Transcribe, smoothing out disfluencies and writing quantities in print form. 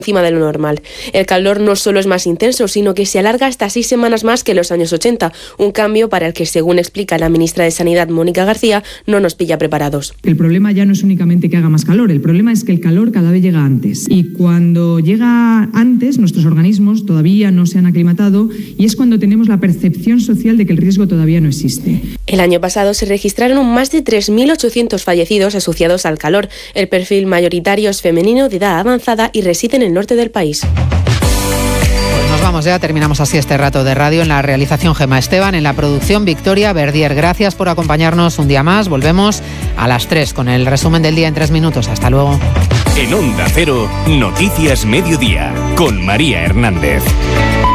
encima de lo normal. El calor no solo es más intenso, sino que se alarga hasta 6 semanas más que en los años 80, un cambio para el que, según explica la ministra de Sanidad, Mónica García, no nos pilla preparados. El problema ya no es únicamente que haga más calor, el problema es que el calor cada vez llega antes. Y cuando llega antes, nuestros organismos todavía no se han aclimatado y es cuando tenemos la percepción social de que el riesgo todavía no existe. El año pasado se registraron más de 3.800 fallecidos asociados al calor. El perfil mayoritario es femenino, de edad avanzada y reside en el norte del país. Pues nos vamos ya, terminamos así este rato de radio. En la realización Gemma Esteban, en la producción Victoria Verdier. Gracias por acompañarnos un día más. Volvemos a las 3 con el resumen del día en 3 minutos. Hasta luego. En Onda Cero, Noticias Mediodía, con María Hernández.